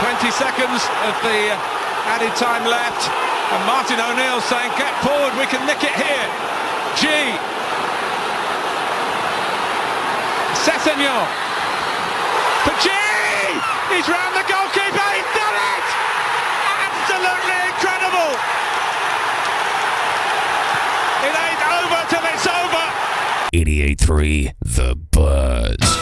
20 seconds of the added time left, and Martin O'Neill saying, get forward, we can nick it here. G. Sessegnon. For G! He's round the goalkeeper, he's done it! Absolutely incredible! It ain't over till it's over! 88.3 The Buzz.